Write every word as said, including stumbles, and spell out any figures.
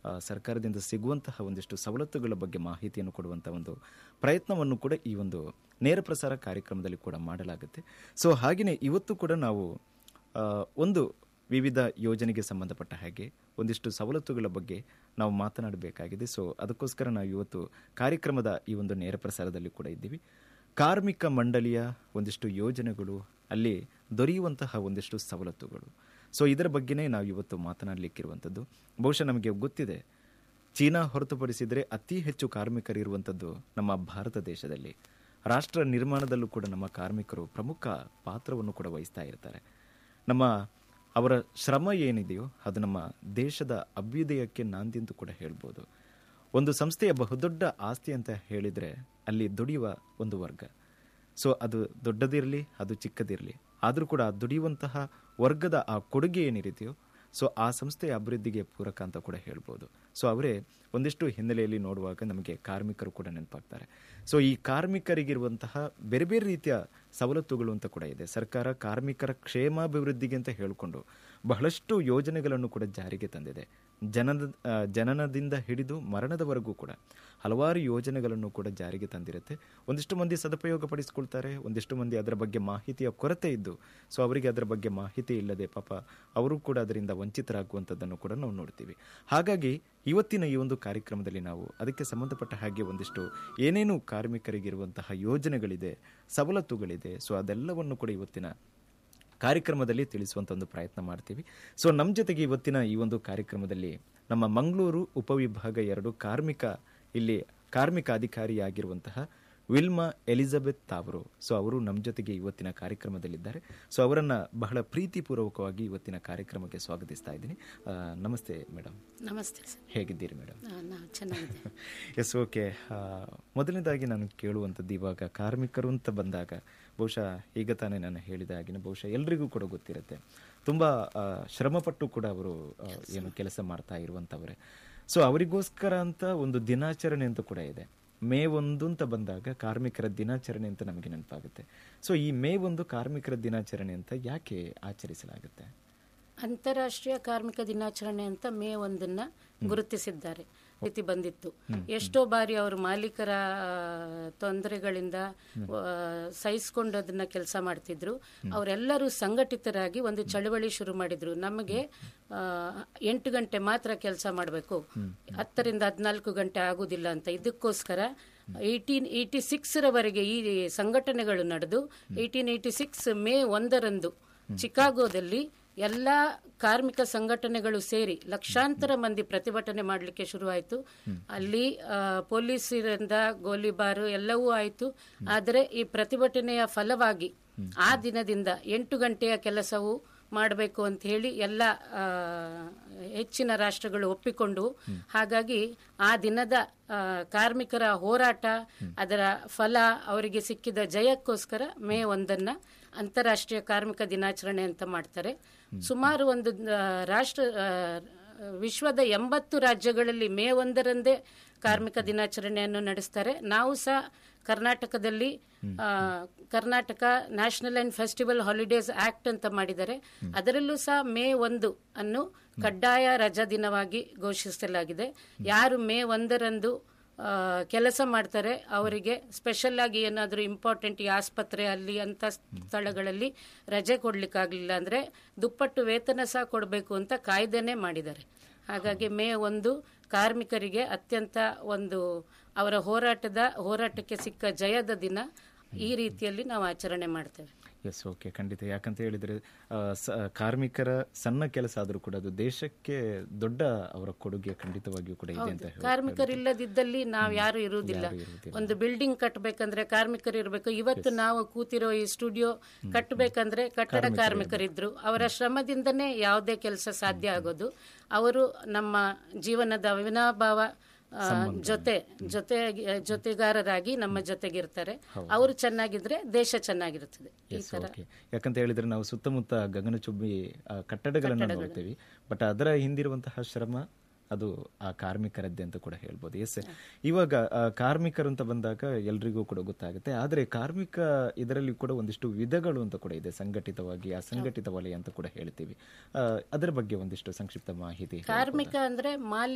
ಆ, ಸರ್ಕಾರದಿಂದ ಸಿಗುವಂತಹ ಒಂದಿಷ್ಟು ಸವಲತ್ತುಗಳ ಬಗ್ಗೆ ಮಾಹಿತಿಯನ್ನು ಕೊಡುವಂಥ ಒಂದು ಪ್ರಯತ್ನವನ್ನು ಕೂಡ ಈ ಒಂದು ನೇರ ಪ್ರಸಾರ ಕಾರ್ಯಕ್ರಮದಲ್ಲಿ ಕೂಡ ಮಾಡಲಾಗುತ್ತೆ. ಸೊ ಹಾಗೆಯೇ ಇವತ್ತು ಕೂಡ ನಾವು ಆ, ಒಂದು ವಿವಿಧ ಯೋಜನೆಗೆ ಸಂಬಂಧಪಟ್ಟ ಹಾಗೆ ಒಂದಿಷ್ಟು ಸವಲತ್ತುಗಳ ಬಗ್ಗೆ ನಾವು ಮಾತನಾಡಬೇಕಾಗಿದೆ. ಸೊ ಅದಕ್ಕೋಸ್ಕರ ನಾವು ಇವತ್ತು ಕಾರ್ಯಕ್ರಮದ ಈ ಒಂದು ನೇರ ಪ್ರಸಾರದಲ್ಲಿ ಕೂಡ ಇದ್ದೀವಿ. ಕಾರ್ಮಿಕ ಮಂಡಳಿಯ ಒಂದಿಷ್ಟು ಯೋಜನೆಗಳು, ಅಲ್ಲಿ ದೊರೆಯುವಂತಹ ಒಂದಿಷ್ಟು ಸವಲತ್ತುಗಳು, ಸೊ ಇದರ ಬಗ್ಗೆನೇ ನಾವು ಇವತ್ತು ಮಾತನಾಡಲಿಕ್ಕಿರುವಂಥದ್ದು. ಬಹುಶಃ ನಮಗೆ ಗೊತ್ತಿದೆ, ಚೀನಾ ಹೊರತುಪಡಿಸಿದರೆ ಅತಿ ಹೆಚ್ಚು ಕಾರ್ಮಿಕರಿರುವಂಥದ್ದು ನಮ್ಮ ಭಾರತ ದೇಶದಲ್ಲಿ. ರಾಷ್ಟ್ರ ನಿರ್ಮಾಣದಲ್ಲೂ ಕೂಡ ನಮ್ಮ ಕಾರ್ಮಿಕರು ಪ್ರಮುಖ ಪಾತ್ರವನ್ನು ಕೂಡ ವಹಿಸ್ತಾ ಇರ್ತಾರೆ. ನಮ್ಮ ಅವರ ಶ್ರಮ ಏನಿದೆಯೋ ಅದು ನಮ್ಮ ದೇಶದ ಅಭ್ಯುದಯಕ್ಕೆ ನಾಂದಿ ಅಂತ ಕೂಡ ಹೇಳ್ಬೋದು. ಒಂದು ಸಂಸ್ಥೆಯ ಬಹುದೊಡ್ಡ ಆಸ್ತಿ ಅಂತ ಹೇಳಿದರೆ ಅಲ್ಲಿ ದುಡಿಯುವ ಒಂದು ವರ್ಗ. ಸೊ ಅದು ದೊಡ್ಡದಿರಲಿ, ಅದು ಚಿಕ್ಕದಿರಲಿ, ಆದರೂ ಕೂಡ ದುಡಿಯುವಂತಹ ವರ್ಗದ ಆ ಕೊಡುಗೆ ಏನಿರುತ್ತೆಯೋ ಸೊ ಆ ಸಂಸ್ಥೆಯ ಅಭಿವೃದ್ಧಿಗೆ ಪೂರಕ ಅಂತ ಕೂಡ ಹೇಳ್ಬೋದು. ಸೊ ಅವರೇ ಒಂದಿಷ್ಟು ಹಿನ್ನೆಲೆಯಲ್ಲಿ ನೋಡುವಾಗ ನಮಗೆ ಕಾರ್ಮಿಕರು ಕೂಡ ನೆನಪಾಗ್ತಾರೆ. ಸೊ ಈ ಕಾರ್ಮಿಕರಿಗಿರುವಂತಹ ಬೇರೆ ಬೇರೆ ರೀತಿಯ ಸವಲತ್ತುಗಳು ಅಂತ ಕೂಡ ಇದೆ. ಸರ್ಕಾರ ಕಾರ್ಮಿಕರ ಕ್ಷೇಮಾಭಿವೃದ್ಧಿಗೆ ಅಂತ ಹೇಳಿಕೊಂಡು ಬಹಳಷ್ಟು ಯೋಜನೆಗಳನ್ನು ಕೂಡ ಜಾರಿಗೆ ತಂದಿದೆ. ಜನದ ಜನನದಿಂದ ಹಿಡಿದು ಮರಣದವರೆಗೂ ಕೂಡ ಹಲವಾರು ಯೋಜನೆಗಳನ್ನು ಕೂಡ ಜಾರಿಗೆ ತಂದಿರುತ್ತೆ. ಒಂದಿಷ್ಟು ಮಂದಿ ಸದುಪಯೋಗ ಪಡಿಸ್ಕೊಳ್ತಾರೆ, ಒಂದಿಷ್ಟು ಮಂದಿ ಅದರ ಬಗ್ಗೆ ಮಾಹಿತಿಯ ಕೊರತೆ ಇದ್ದು ಸೊ ಅವರಿಗೆ ಅದರ ಬಗ್ಗೆ ಮಾಹಿತಿ ಇಲ್ಲದೆ ಪಾಪ ಅವರು ಕೂಡ ಅದರಿಂದ ವಂಚಿತರಾಗುವಂಥದ್ದನ್ನು ಕೂಡ ನಾವು ನೋಡ್ತೀವಿ. ಹಾಗಾಗಿ ಇವತ್ತಿನ ಈ ಒಂದು ಕಾರ್ಯಕ್ರಮದಲ್ಲಿ ನಾವು ಅದಕ್ಕೆ ಸಂಬಂಧಪಟ್ಟ ಹಾಗೆ ಒಂದಿಷ್ಟು ಏನೇನು ಕಾರ್ಮಿಕರಿಗಿರುವಂತಹ ಯೋಜನೆಗಳಿದೆ, ಸವಲತ್ತುಗಳಿದೆ, ಸೊ ಅದೆಲ್ಲವನ್ನು ಕೂಡ ಇವತ್ತಿನ ಕಾರ್ಯಕ್ರಮದಲ್ಲಿ ತಿಳಿಸುವಂಥ ಒಂದು ಪ್ರಯತ್ನ ಮಾಡ್ತೀವಿ. ಸೊ ನಮ್ಮ ಜೊತೆಗೆ ಇವತ್ತಿನ ಈ ಒಂದು ಕಾರ್ಯಕ್ರಮದಲ್ಲಿ ನಮ್ಮ ಮಂಗಳೂರು ಉಪವಿಭಾಗ ಎರಡು ಕಾರ್ಮಿಕ ಇಲ್ಲಿ ಕಾರ್ಮಿಕ ಅಧಿಕಾರಿಯಾಗಿರುವಂತಹ ವಿಲ್ಮಾ ಎಲಿಜಬೆತ್ ಅವರು, ಸೊ ಅವರು ನಮ್ಮ ಜೊತೆಗೆ ಇವತ್ತಿನ ಕಾರ್ಯಕ್ರಮದಲ್ಲಿದ್ದಾರೆ. ಸೊ ಅವರನ್ನು ಬಹಳ ಪ್ರೀತಿಪೂರ್ವಕವಾಗಿ ಇವತ್ತಿನ ಕಾರ್ಯಕ್ರಮಕ್ಕೆ ಸ್ವಾಗತಿಸ್ತಾ ಇದ್ದೀನಿ. ನಮಸ್ತೆ ಮೇಡಮ್. ನಮಸ್ತೆ ಸರ್. ಹೇಗಿದ್ದೀರಿ ಮೇಡಮ್? ಚೆನ್ನಾಗಿದೆ. S, okay. ಮೊದಲನೇದಾಗಿ ನಾನು ಕೇಳುವಂಥದ್ದು, ಇವಾಗ ಕಾರ್ಮಿಕರು ಅಂತ ಬಂದಾಗ ಬಹುಶಃ ಈಗ ತಾನೇ ನಾನು ಹೇಳಿದ ಹಾಗೆ ಬಹುಶಃ ಎಲ್ರಿಗೂ ಕೂಡ ಗೊತ್ತಿರುತ್ತೆ, ತುಂಬ ಶ್ರಮಪಟ್ಟು ಕೂಡ ಅವರು ಏನು ಕೆಲಸ ಮಾಡ್ತಾ ಇರುವಂಥವ್ರೆ. ಸೊ ಅವರಿಗೋಸ್ಕರ ಅಂತ ಒಂದು ದಿನಾಚರಣೆ ಅಂತ ಕೂಡ ಇದೆ. ಮೇ ಒಂದು ಅಂತ ಬಂದಾಗ ಕಾರ್ಮಿಕರ ದಿನಾಚರಣೆ ಅಂತ ನಮಗೆ ನೆನಪಾಗುತ್ತೆ. ಸೊ ಈ ಮೇ ಒಂದು ಕಾರ್ಮಿಕರ ದಿನಾಚರಣೆ ಅಂತ ಯಾಕೆ ಆಚರಿಸಲಾಗುತ್ತೆ? ಅಂತಾರಾಷ್ಟ್ರೀಯ ಕಾರ್ಮಿಕ ದಿನಾಚರಣೆ ಅಂತ ಮೇ ಒಂದನ್ನ ಗುರುತಿಸಿದ್ದಾರೆ. ರೀತಿ ಬಂದಿತ್ತು. ಎಷ್ಟೋ ಬಾರಿ ಅವರು ಮಾಲೀಕರ ತೊಂದರೆಗಳಿಂದ ಸಹಿಸಿಕೊಂಡು ಅದನ್ನ ಕೆಲಸ ಮಾಡ್ತಿದ್ರು. ಅವರೆಲ್ಲರೂ ಸಂಘಟಿತರಾಗಿ ಒಂದು ಚಳವಳಿ ಶುರು ಮಾಡಿದ್ರು. ನಮಗೆ ಎಂಟು ಗಂಟೆ ಮಾತ್ರ ಕೆಲಸ ಮಾಡಬೇಕು, ಹತ್ತರಿಂದ ಹದಿನಾಲ್ಕು ಗಂಟೆ ಆಗುದಿಲ್ಲ ಅಂತ. ಇದಕ್ಕೋಸ್ಕರ ಏಟೀನ್ ಏಟಿ ಸಿಕ್ಸ್ ರವರೆಗೆ ಈ ಸಂಘಟನೆಗಳು ನಡೆದು ಏಟೀನ್ ಏಟಿ ಸಿಕ್ಸ್ ಮೇ ಒಂದರಂದು ಚಿಕಾಗೋದಲ್ಲಿ ಎಲ್ಲ ಕಾರ್ಮಿಕ ಸಂಘಟನೆಗಳು ಸೇರಿ ಲಕ್ಷಾಂತರ ಮಂದಿ ಪ್ರತಿಭಟನೆ ಮಾಡಲಿಕ್ಕೆ ಶುರುವಾಯಿತು. ಅಲ್ಲಿ ಪೊಲೀಸರಿಂದ ಗೋಲಿಬಾರು ಎಲ್ಲವೂ ಆಯಿತು. ಆದರೆ ಈ ಪ್ರತಿಭಟನೆಯ ಫಲವಾಗಿ ಆ ದಿನದಿಂದ ಎಂಟು ಗಂಟೆಯ ಕೆಲಸವು ಮಾಡಬೇಕು ಅಂತ ಹೇಳಿ ಎಲ್ಲ ಹೆಚ್ಚಿನ ರಾಷ್ಟ್ರಗಳು ಒಪ್ಪಿಕೊಂಡು, ಹಾಗಾಗಿ ಆ ದಿನದ ಕಾರ್ಮಿಕರ ಹೋರಾಟ, ಅದರ ಫಲ, ಅವರಿಗೆ ಸಿಕ್ಕಿದ ಜಯಕ್ಕೋಸ್ಕರ ಮೇ ಒಂದನ್ನ ಅಂತಾರಾಷ್ಟ್ರೀಯ ಕಾರ್ಮಿಕ ದಿನಾಚರಣೆ ಅಂತ ಮಾಡ್ತಾರೆ. ಸುಮಾರು ಒಂದು ರಾಷ್ಟ್ರ ವಿಶ್ವದ ಎಂಬತ್ತು ರಾಜ್ಯಗಳಲ್ಲಿ ಮೇ ಒಂದರಂದೇ ಕಾರ್ಮಿಕ ದಿನಾಚರಣೆಯನ್ನು ನಡೆಸ್ತಾರೆ. ನಾವು ಸಹ ಕರ್ನಾಟಕದಲ್ಲಿ Karnataka national and festival holidays act ಅಂತ ಮಾಡಿದ್ದಾರೆ. ಅದರಲ್ಲೂ ಸಹ ಮೇ ಒಂದು ಅನ್ನು ಕಡ್ಡಾಯ ರಜಾ ದಿನವಾಗಿ ಘೋಷಿಸಲಾಗಿದೆ. ಯಾರು ಮೇ ಒಂದರಂದು ಕೆಲಸ ಮಾಡ್ತಾರೆ ಅವರಿಗೆ ಸ್ಪೆಷಲ್ ಆಗಿ ಏನಾದರೂ ಇಂಪಾರ್ಟೆಂಟ್ ಈ ಆಸ್ಪತ್ರೆ ಅಲ್ಲಿ ಅಂತ ಸ್ಥಳಗಳಲ್ಲಿ ರಜೆ ಕೊಡ್ಲಿಕ್ಕಾಗಲಿಲ್ಲ ಅಂದ್ರೆ ದುಪ್ಪಟ್ಟು ವೇತನ ಸಹ ಕೊಡಬೇಕು ಅಂತ ಕಾಯ್ದೆನೇ ಮಾಡಿದ್ದಾರೆ. ಹಾಗಾಗಿ ಮೇ ಒಂದು ಕಾರ್ಮಿಕರಿಗೆ ಅತ್ಯಂತ ಒಂದು ಅವರ ಹೋರಾಟದ ಹೋರಾಟಕ್ಕೆ ಸಿಕ್ಕ ಜಯದ ದಿನ. ಈ ರೀತಿಯಲ್ಲಿ ನಾವು ಆಚರಣೆ ಮಾಡ್ತೇವೆ. ಎಸ್, ಓಕೆ, ಖಂಡಿತ. ಯಾಕಂತ ಹೇಳಿದ್ರೆ ಕಾರ್ಮಿಕರ ಸಣ್ಣ ಕೆಲಸ ಆದರೂ ಕೂಡ ಅದು ದೇಶಕ್ಕೆ ದೊಡ್ಡ ಅವರ ಕೊಡುಗೆ ಖಂಡಿತವಾಗಿಯೂ ಕೂಡ ಇದೆ ಅಂತ ಹೇಳಿ. ಕಾರ್ಮಿಕರಿಲ್ಲದಿದ್ದಲ್ಲಿ ನಾವು ಯಾರು ಇರುವುದಿಲ್ಲ. ಒಂದು ಬಿಲ್ಡಿಂಗ್ ಕಟ್ಟಬೇಕಂದ್ರೆ ಕಾರ್ಮಿಕರು ಇರಬೇಕು. ಇವತ್ತು ನಾವು ಕೂತಿರೋ ಈ ಸ್ಟುಡಿಯೋ ಕಟ್ಟಬೇಕಂದ್ರೆ ಕಟ್ಟಡ ಕಾರ್ಮಿಕರಿದ್ರು. ಅವರ ಶ್ರಮದಿಂದನೇ ಯಾವುದೇ ಕೆಲಸ ಸಾಧ್ಯ ಆಗೋದು. ಅವರು ನಮ್ಮ ಜೀವನದ ಅವಿನಾಭಾವ ಜೊತೆ ಜೊತೆ ಜೊತೆಗಾರರಾಗಿ ನಮ್ಮ ಜೊತೆಗಿರ್ತಾರೆ. ಅವರು ಚೆನ್ನಾಗಿದ್ರೆ ದೇಶ ಚೆನ್ನಾಗಿರುತ್ತದೆ. ಯಾಕಂತ ಹೇಳಿದ್ರೆ ನಾವು ಸುತ್ತಮುತ್ತ ಗಗನಚುಂಬಿ ಕಟ್ಟಡಗಳನ್ನು ನೋಡ್ತೀವಿ, ಬಟ್ ಅದರ ಹಿಂದಿರುವಂತಹ ಶ್ರಮ ಅದು ಆ ಕಾರ್ಮಿಕರದ್ದೇ ಅಂತ ಕೂಡ ಹೇಳ್ಬೋದು. ಎಸ್, ಇವಾಗ ಕಾರ್ಮಿಕರು ಅಂತ ಬಂದಾಗ ಎಲ್ರಿಗೂ ಕೂಡ ಗೊತ್ತಾಗುತ್ತೆ. ಆದರೆ ಕಾರ್ಮಿಕ ಇದರಲ್ಲಿ ಕೂಡ ಒಂದಿಷ್ಟು ವಿಧಗಳು ಅಂತ ಕೂಡ ಇದೆ, ಸಂಘಟಿತವಾಗಿ ಅಸಂಘಟಿತ ವಲಯ ಅಂತ ಕೂಡ ಹೇಳ್ತೀವಿ. ಅದರ ಬಗ್ಗೆ ಒಂದಿಷ್ಟು ಸಂಕ್ಷಿಪ್ತ ಮಾಹಿತಿ. ಕಾರ್ಮಿಕ ಅಂದ್ರೆ ಮಾಲೀಕ